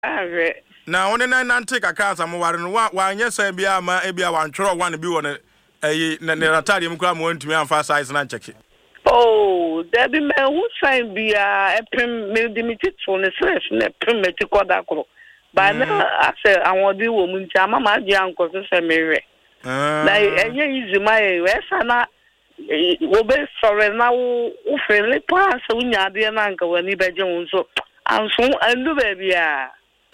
na one na nante kakra asam ware no wa anya san bia ma e bia wan tworo wan bi won ne ratade mu kra mo antumi amfa size na check. Oh, there be me who sign be eprim me dimiti for ne stress ne eprim me ti koda kro. Ba na ase awon di wo mu nti amama agi anko se mewe. Na enye easy my we sana wo be sore na wo fele pa se unya de na anka wani beje won so anso andu ba bia.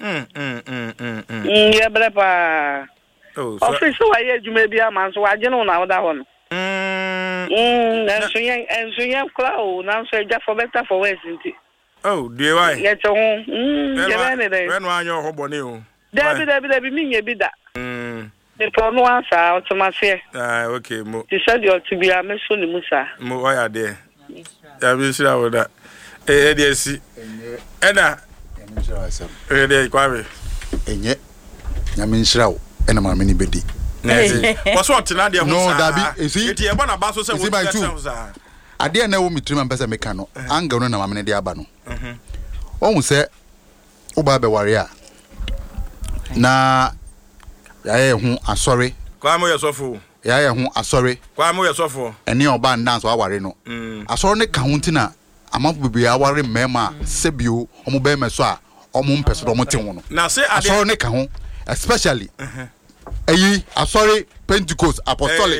Yeah, brapa. Oh, office wa ye djuma bia man so waje no na woda ho no. And so young cloud, now say just for better for West. Oh, dear, why? Yet, when one your hoboneo. There be me a bit that. The problem was out to my fear. Okay, you said you ought to be a Messon Musa. Why are there? I will see how that. Eh, see. Anna, eh, Quavi. And yet, Yamin Shrow, and a mini beddy. What's what no dabi esi eti e bona ba so se wo tsa ade na wo mitrim am pese meka no anga no na mamene de aba no ohun se wo ba be ware a na yaye hu asori kwa mo yesofo yaye hu asori kwa mo yesofo eni oba dance wa ware no asori ne ka hu ntina amafo bibia ware mema sebio omo be meso a omo mpeso do mo te hu no na se ade asori ne ka hu especially Ayi, sorry, Pentecost Apostolic.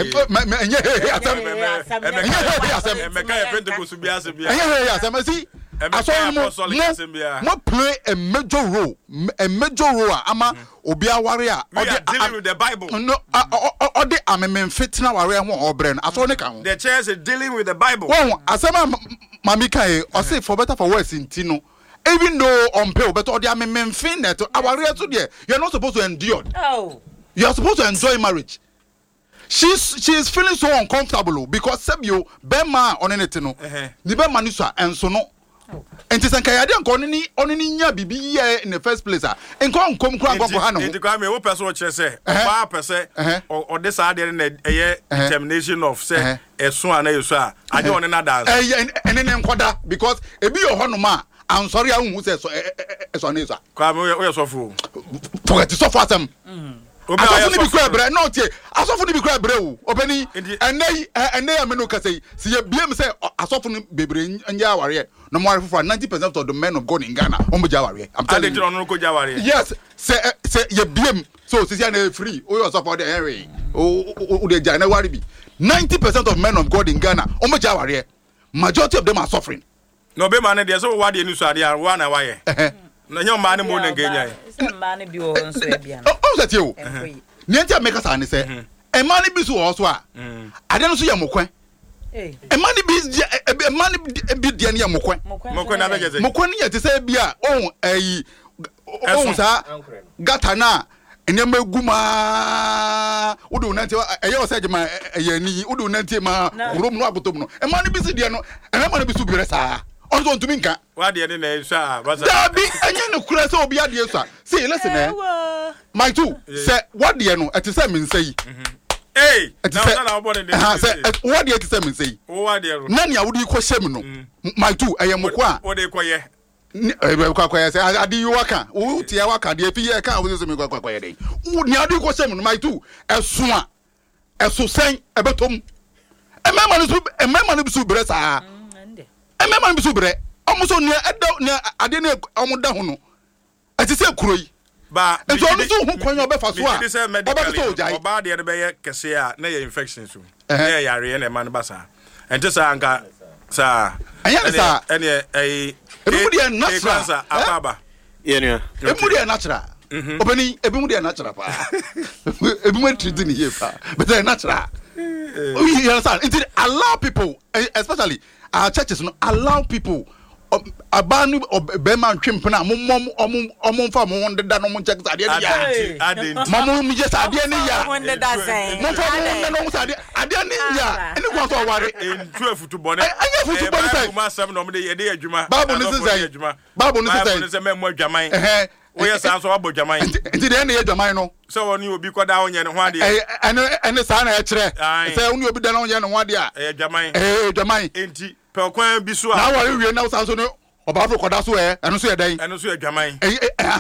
What play a major role, ama obia warrior. We are dealing with the Bible. No, or the amendment fit now warrior or brain. The church is dealing with the Bible. Oh, asama mamika or say for better for worse in Tino. Even though on pay but or the amendment fin that our real today, you're not supposed to endure. Oh. You are supposed to enjoy marriage. She is feeling so uncomfortable because Sebio Bema on anything. The Bema Nisa and so no. And to San Kayadian only nya bibi in the first place. And come Hano. The Grammy, what person say, 5% or this idea in a determination of say, as soon as you I don't want another. And then Quada because a be your Honoma. I'm sorry, I won't say so. Come here, so fool. Forget to suffer them. Asofo ni bi kra bre not ye asofo ni bi kra bre wo obani ene ameno ka say si ye biem say asofo ni bebre nya aware no mo arefo 90% of the men of God in Ghana omo ja aware I'm telling you yes say ye biem so sisi na free o yo asofo de henry o de ja na ware bi 90% of men of God in Ghana omo ja aware majority of them are suffering no be man dey so wade ni so ade a wa na wa ye na nyo ma ne mo na ngenya ma ne bi o nso e bia o se ti o ni enti ameka sa ne se e ma ne bi so o so a ade no so ye mokwan e ma ne bi de ne ye mokwan na be je mokwan ne ye te se bia o sa gata na enya maguma udu nanti eye o se jema eye ni udu nanti ma rom no agotom no e ma ne bi si de no e ma ne bi su bire sa on to minka what the na sha basa dabi anya no kura se obi ade so see listen my two say what the no et say me say eh na obo de say what the et say me say what the na nia wudi ko hyem no my two eyemko a what the ko ye kwa say ade you waka wo tie waka de afi ye ka wo so me kwa ye dey ni ade ko hyem no my two eso a eso sen ebetom emema no bisu bere sa emema bisu bere omuso ne ade ne omuda ho no atise kuroi ba nso no so hu kwan obefa so a obefa ojai oba de be ye kese a na ye infection so na ye yare na ema no basa ente sa anka sa ene ebimu de natural ababa ye ne ebimu de natural obani ebimu de natural pa ebimu treat ni ye pa but they natural you understand allow people especially our churches no allow people abanu obema ntwempena omom fa mo wonda no mo check ade ya mamu mi je ade ni ya wonda da sai mo fa mo no ade ni ya eni kwa so ware entu afutu bone anya futu bone sai ma sam no mo de ye de adwuma babu ni sai memo adwaman we yes so abodwaman enti de na ye adwaman no so woni obi koda onye ne ho ade ene sa na ya kire say woni obi da na onye ne ho ade a adwaman enti Pelquan Bisua. Now, we are now so no. About koda so eno so ye dan eno so adwaman